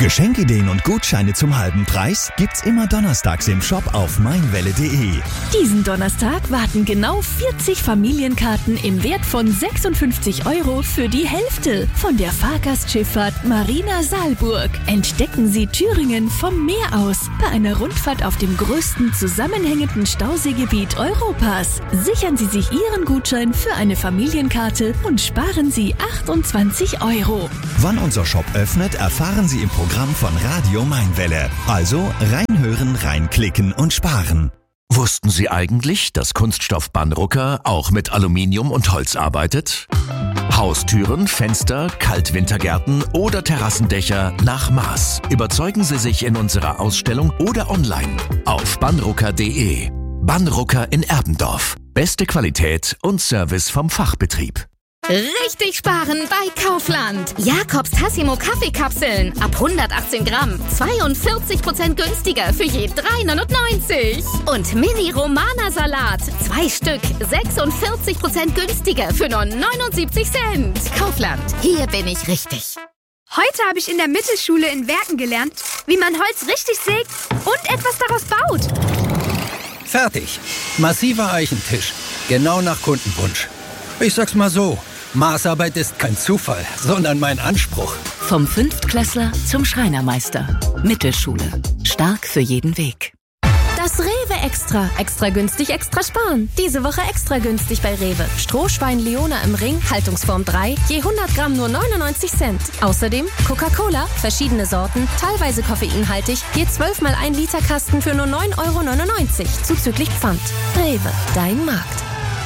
Geschenkideen und Gutscheine zum halben Preis gibt's immer donnerstags im Shop auf meinwelle.de. Diesen Donnerstag warten genau 40 Familienkarten im Wert von 56 € für die Hälfte von der Fahrgastschifffahrt Marina Saalburg. Entdecken Sie Thüringen vom Meer aus bei einer Rundfahrt auf dem größten zusammenhängenden Stauseegebiet Europas. Sichern Sie sich Ihren Gutschein für eine Familienkarte und sparen Sie 28 €. Wann unser Shop öffnet, erfahren Sie im Programm von Radio Mainwelle. Also reinhören, reinklicken und sparen. Wussten Sie eigentlich, dass Kunststoff Banrucker auch mit Aluminium und Holz arbeitet? Haustüren, Fenster, Kaltwintergärten oder Terrassendächer nach Maß. Überzeugen Sie sich in unserer Ausstellung oder online auf banrucker.de. Banrucker in Erbendorf. Beste Qualität und Service vom Fachbetrieb. Richtig sparen bei Kaufland. Jakobs Tassimo Kaffeekapseln ab 118 Gramm. 42% günstiger für je 3,99. Und Mini Romana Salat. 2 Stück. 46% günstiger für nur 79 Cent. Kaufland. Hier bin ich richtig. Heute habe ich in der Mittelschule in Werken gelernt, wie man Holz richtig sägt und etwas daraus baut. Fertig. Massiver Eichentisch. Genau nach Kundenwunsch. Ich sag's mal so. Maßarbeit ist kein Zufall, sondern mein Anspruch. Vom Fünftklässler zum Schreinermeister. Mittelschule. Stark für jeden Weg. Das Rewe Extra. Extra günstig, extra sparen. Diese Woche extra günstig bei Rewe. Strohschwein Leona im Ring, Haltungsform 3, je 100 Gramm nur 99 Cent. Außerdem Coca-Cola, verschiedene Sorten, teilweise koffeinhaltig, je 12 mal 1 Liter Kasten für nur 9,99 €, zuzüglich Pfand. Rewe, dein Markt.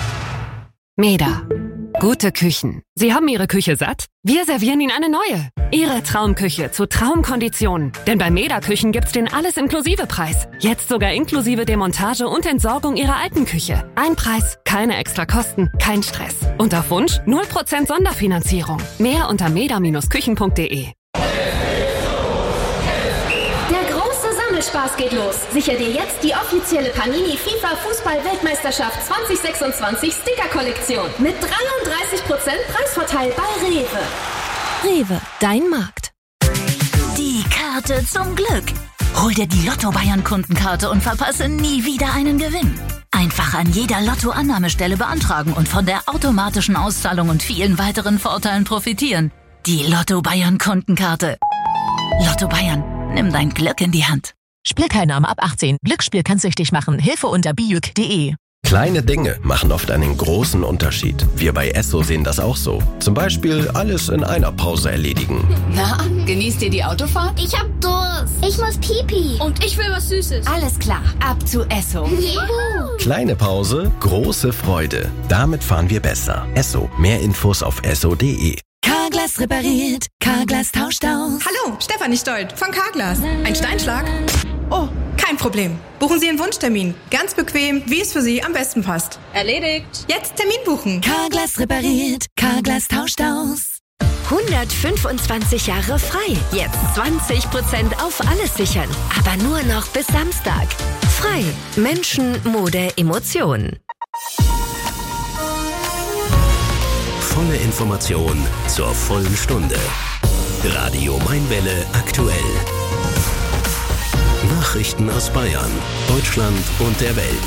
Meda. Gute Küchen. Sie haben Ihre Küche satt? Wir servieren Ihnen eine neue. Ihre Traumküche zu Traumkonditionen. Denn bei Meda Küchen gibt's den Alles-Inklusive-Preis. Jetzt sogar inklusive Demontage und Entsorgung Ihrer alten Küche. Ein Preis, keine extra Kosten, kein Stress. Und auf Wunsch 0% Sonderfinanzierung. Mehr unter meda-küchen.de. Spaß geht los. Sicher dir jetzt die offizielle Panini FIFA Fußball-Weltmeisterschaft 2026 Sticker-Kollektion mit 33% Preisvorteil bei Rewe. Rewe, dein Markt. Die Karte zum Glück. Hol dir die Lotto Bayern Kundenkarte und verpasse nie wieder einen Gewinn. Einfach an jeder Lotto-Annahmestelle beantragen und von der automatischen Auszahlung und vielen weiteren Vorteilen profitieren. Die Lotto Bayern Kundenkarte. Lotto Bayern, nimm dein Glück in die Hand. Spielteilnahme ab 18. Glücksspiel kann süchtig machen. Hilfe unter bijuk.de. Kleine Dinge machen oft einen großen Unterschied. Wir bei Esso sehen das auch so. Zum Beispiel alles in einer Pause erledigen. Na, genießt ihr die Autofahrt? Ich hab Durst. Ich muss Pipi. Und ich will was Süßes. Alles klar, ab zu Esso. Kleine Pause, große Freude. Damit fahren wir besser. Esso. Mehr Infos auf esso.de. Carglass repariert. Carglass tauscht aus. Hallo, Stefanie Stolt von Carglass. Ein Steinschlag? Oh, kein Problem. Buchen Sie einen Wunschtermin. Ganz bequem, wie es für Sie am besten passt. Erledigt. Jetzt Termin buchen. Carglass repariert. Carglass tauscht aus. 125 Jahre frei. Jetzt 20% auf alles sichern. Aber nur noch bis Samstag. Frei. Menschen, Mode, Emotionen. Volle Information zur vollen Stunde. Radio Mainwelle aktuell. Nachrichten aus Bayern, Deutschland und der Welt.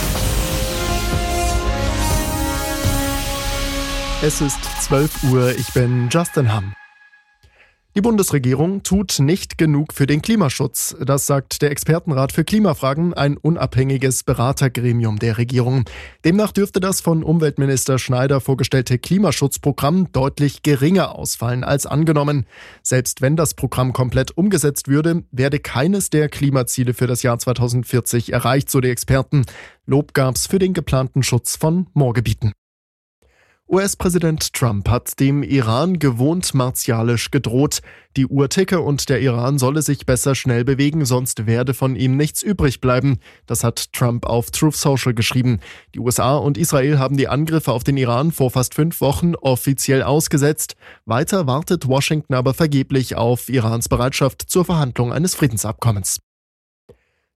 Es ist 12 Uhr, ich bin Justin Hamm. Die Bundesregierung tut nicht genug für den Klimaschutz. Das sagt der Expertenrat für Klimafragen, ein unabhängiges Beratergremium der Regierung. Demnach dürfte das von Umweltminister Schneider vorgestellte Klimaschutzprogramm deutlich geringer ausfallen als angenommen. Selbst wenn das Programm komplett umgesetzt würde, werde keines der Klimaziele für das Jahr 2040 erreicht, so die Experten. Lob gab's für den geplanten Schutz von Moorgebieten. US-Präsident Trump hat dem Iran gewohnt martialisch gedroht. Die Uhr ticke und der Iran solle sich besser schnell bewegen, sonst werde von ihm nichts übrig bleiben. Das hat Trump auf Truth Social geschrieben. Die USA und Israel haben die Angriffe auf den Iran vor fast 5 Wochen offiziell ausgesetzt. Weiter wartet Washington aber vergeblich auf Irans Bereitschaft zur Verhandlung eines Friedensabkommens.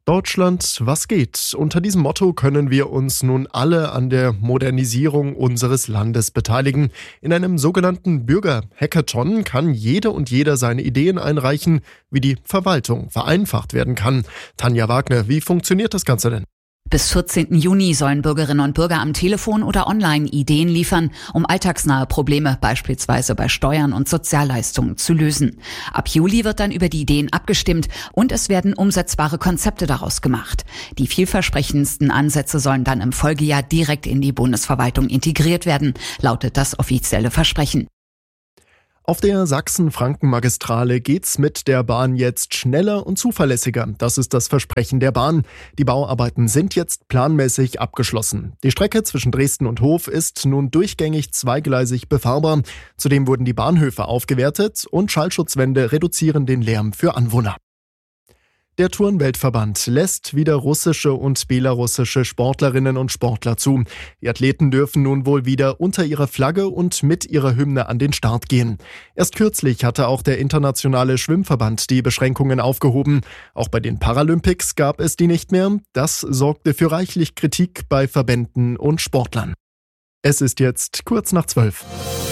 Deutschland, was geht? Unter diesem Motto können wir uns nun alle an der Modernisierung unseres Landes beteiligen. In einem sogenannten Bürger-Hackathon kann jede und jeder seine Ideen einreichen, wie die Verwaltung vereinfacht werden kann. Tanja Wagner, wie funktioniert das Ganze denn? Bis 14. Juni sollen Bürgerinnen und Bürger am Telefon oder online Ideen liefern, um alltagsnahe Probleme beispielsweise bei Steuern und Sozialleistungen zu lösen. Ab Juli wird dann über die Ideen abgestimmt und es werden umsetzbare Konzepte daraus gemacht. Die vielversprechendsten Ansätze sollen dann im Folgejahr direkt in die Bundesverwaltung integriert werden, lautet das offizielle Versprechen. Auf der Sachsen-Franken-Magistrale geht's mit der Bahn jetzt schneller und zuverlässiger. Das ist das Versprechen der Bahn. Die Bauarbeiten sind jetzt planmäßig abgeschlossen. Die Strecke zwischen Dresden und Hof ist nun durchgängig zweigleisig befahrbar. Zudem wurden die Bahnhöfe aufgewertet und Schallschutzwände reduzieren den Lärm für Anwohner. Der Turnweltverband lässt wieder russische und belarussische Sportlerinnen und Sportler zu. Die Athleten dürfen nun wohl wieder unter ihrer Flagge und mit ihrer Hymne an den Start gehen. Erst kürzlich hatte auch der internationale Schwimmverband die Beschränkungen aufgehoben. Auch bei den Paralympics gab es die nicht mehr. Das sorgte für reichlich Kritik bei Verbänden und Sportlern. Es ist jetzt kurz nach 12.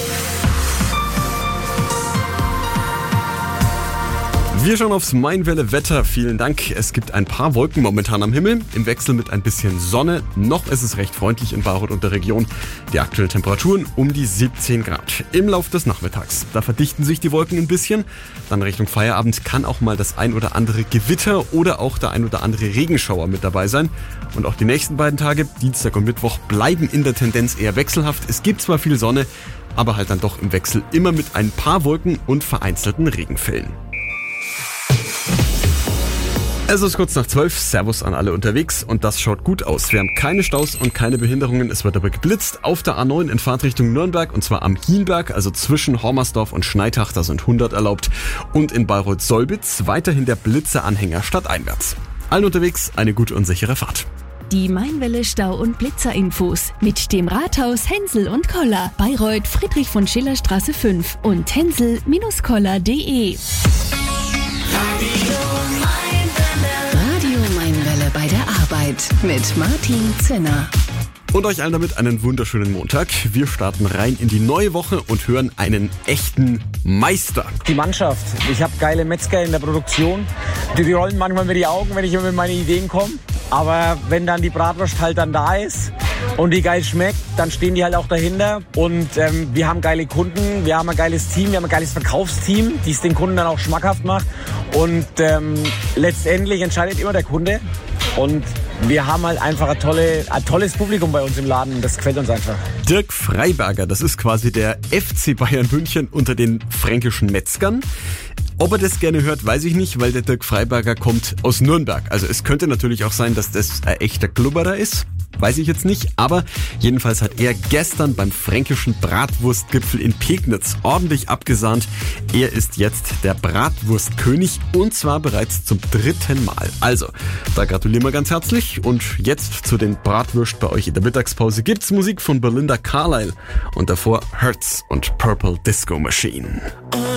Wir schauen aufs Mainwelle-Wetter. Vielen Dank. Es gibt ein paar Wolken momentan am Himmel, im Wechsel mit ein bisschen Sonne. Noch ist es recht freundlich in Bayreuth und der Region. Die aktuellen Temperaturen um die 17 Grad. Im Laufe des Nachmittags, da verdichten sich die Wolken ein bisschen. Dann Richtung Feierabend kann auch mal das ein oder andere Gewitter oder auch der ein oder andere Regenschauer mit dabei sein. Und auch die nächsten beiden Tage, Dienstag und Mittwoch, bleiben in der Tendenz eher wechselhaft. Es gibt zwar viel Sonne, aber halt dann doch im Wechsel immer mit ein paar Wolken und vereinzelten Regenfällen. Es ist kurz nach 12, Servus an alle unterwegs und das schaut gut aus. Wir haben keine Staus und keine Behinderungen, es wird aber geblitzt. Auf der A9 in Fahrtrichtung Nürnberg und zwar am Hienberg, also zwischen Hormersdorf und Schneitach, da sind 100 erlaubt. Und in Bayreuth-Solbitz weiterhin der Blitzeranhänger stadteinwärts. Allen unterwegs eine gute und sichere Fahrt. Die Mainwelle Stau- und Blitzerinfos mit dem Rathaus Hensel und Koller, Bayreuth Friedrich-von-Schiller-Straße 5 und hensel-koller.de. Radio Mainwelle bei der Arbeit mit Martin Zinner. Und euch allen damit einen wunderschönen Montag. Wir starten rein in die neue Woche und hören einen echten Meister. Die Mannschaft. Ich habe geile Metzger in der Produktion. Die rollen manchmal mir die Augen, wenn ich mit meinen Ideen komme. Aber wenn dann die Bratwurst halt dann da ist und die geil schmeckt, dann stehen die halt auch dahinter. Und wir haben geile Kunden, wir haben ein geiles Team, wir haben ein geiles Verkaufsteam, die es den Kunden dann auch schmackhaft macht. Und letztendlich entscheidet immer der Kunde. Und wir haben halt einfach ein tolles Publikum bei uns im Laden. Das gefällt uns einfach. Dirk Freiberger, das ist quasi der FC Bayern München unter den fränkischen Metzgern. Ob er das gerne hört, weiß ich nicht, weil der Dirk Freiberger kommt aus Nürnberg. Also es könnte natürlich auch sein, dass das ein echter Glubberer ist. Weiß ich jetzt nicht, aber jedenfalls hat er gestern beim fränkischen Bratwurstgipfel in Pegnitz ordentlich abgesahnt. Er ist jetzt der Bratwurstkönig und zwar bereits zum 3. Mal. Also, da gratulieren wir ganz herzlich und jetzt zu den Bratwürst bei euch in der Mittagspause gibt's Musik von Belinda Carlisle und davor Hertz und Purple Disco Machine.